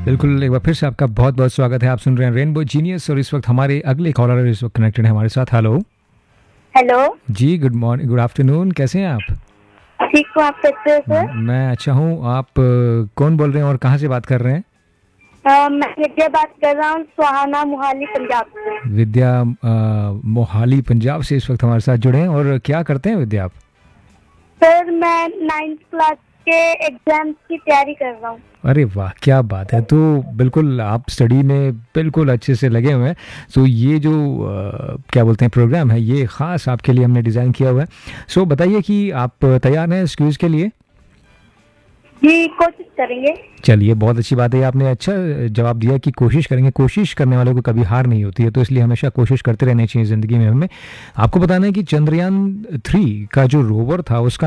बिल्कुल, एक बार फिर से आपका बहुत-बहुत स्वागत है। आप सुन रहे हैं रेनबो जीनियस और इस वक्त हमारे अगले कॉलर इस वक्त कनेक्टेड है हमारे साथ। हेलो। हेलो। जी, गुड मॉर्निंग, गुड आफ्टरनून, कैसे हैं आप? ठीक हूँ, आप कैसे हो सर? मैं अच्छा हूँ। आप कौन बोल रहे हैं और कहाँ से बात कर रहे हैं? मैं विद्या बात कर रहा हूँ, सुहाना, मोहाली, पंजाब से। विद्या मोहाली पंजाब से इस वक्त हमारे साथ जुड़े हैं। और क्या करते हैं विद्या आप? सर मैं 9th क्लास के एग्जाम्स की तैयारी कर रहा हूँ। अरे वाह, क्या बात है। तो बिल्कुल आप स्टडी में बिल्कुल अच्छे से लगे हुए हैं। सो ये जो क्या बोलते हैं प्रोग्राम है, ये ख़ास आपके लिए हमने डिज़ाइन किया हुआ है। सो बताइए कि आप तैयार हैं इस क्विज़ के लिए? जी, कोशिश करेंगे। चलिए, बहुत अच्छी बात है। आपने अच्छा जवाब दिया कि कोशिश करेंगे। कोशिश करने वालों को कभी हार नहीं होती है, तो इसलिए हमेशा कोशिश करते रहनी चाहिए ज़िंदगी में हमें। आपको बताना है कि चंद्रयान 3 का जो रोवर था उसका